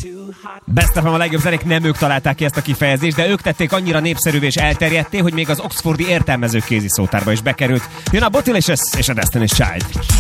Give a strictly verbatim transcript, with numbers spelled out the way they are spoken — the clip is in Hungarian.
Best of a legjobb zenék, nem ők találták ki ezt a kifejezést, de ők tették annyira népszerűvé és elterjedté, hogy még az oxfordi értelmezők kéziszótárba is bekerült. Jön a Bootylicious és a Destiny's Child.